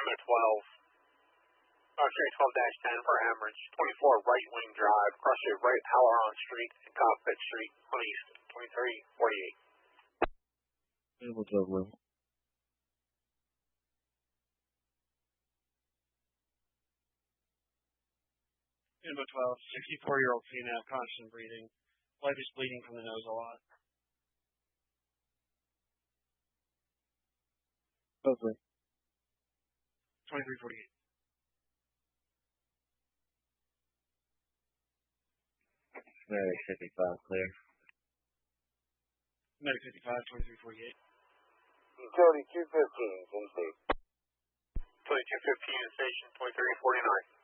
12-10 for hemorrhage. 24 right wing drive, cross your right Halloran Street and Cockpit Street on east, 2348. What's up, Will? Info 12, 64-year-old female, constant breathing. Wife is bleeding from the nose a lot. Okay. 2348. Medic 55, clear. Medic 55, 2348. Utility 215, in station. Utility 215 in station, 2349.